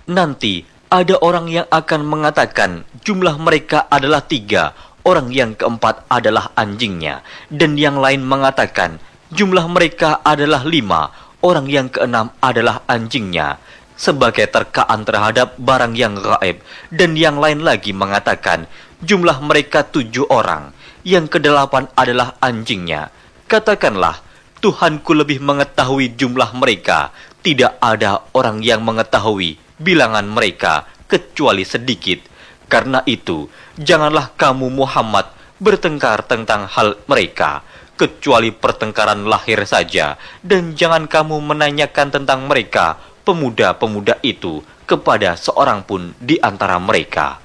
Nanti ada orang yang akan mengatakan jumlah mereka adalah 3, orang yang keempat adalah anjingnya, dan yang lain mengatakan jumlah mereka adalah 5, orang yang keenam adalah anjingnya, sebagai terkaan terhadap barang yang gaib. Dan yang lain lagi mengatakan jumlah mereka 7 orang, yang kedelapan adalah anjingnya. Katakanlah, Tuhanku lebih mengetahui jumlah mereka. Tidak ada orang yang mengetahui bilangan mereka kecuali sedikit. Karena itu, janganlah kamu Muhammad bertengkar tentang hal mereka, kecuali pertengkaran lahir saja, dan jangan kamu menanyakan tentang mereka, pemuda-pemuda itu, kepada seorang pun di antara mereka.